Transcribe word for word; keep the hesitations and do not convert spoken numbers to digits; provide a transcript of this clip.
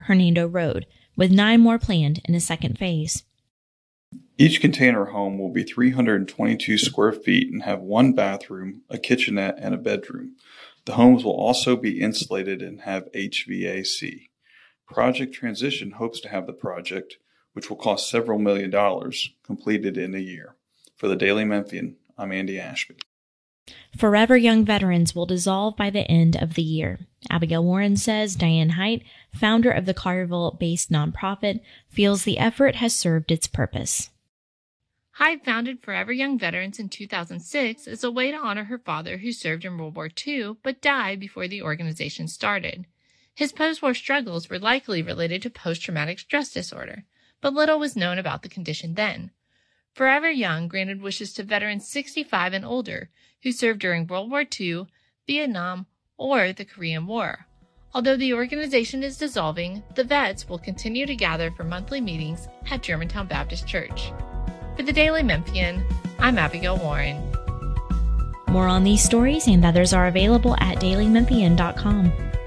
Hernando Road, with nine more planned in a second phase. Each container home will be three hundred twenty-two square feet and have one bathroom, a kitchenette, and a bedroom. The homes will also be insulated and have H V A C. Project Transition hopes to have the project, which will cost several million dollars, completed in a year. For the Daily Memphian, I'm Andy Ashby. Forever Young Veterans will dissolve by the end of the year. Abigail Warren says Diane Height, founder of the Collierville-based nonprofit, feels the effort has served its purpose. Height founded Forever Young Veterans in two thousand six as a way to honor her father who served in World War Two but died before the organization started. His post-war struggles were likely related to post-traumatic stress disorder, but little was known about the condition then. Forever Young granted wishes to veterans sixty-five and older who served during World War Two, Vietnam, or the Korean War. Although the organization is dissolving, the vets will continue to gather for monthly meetings at Germantown Baptist Church. For the Daily Memphian, I'm Abigail Warren. More on these stories and others are available at daily memphian dot com.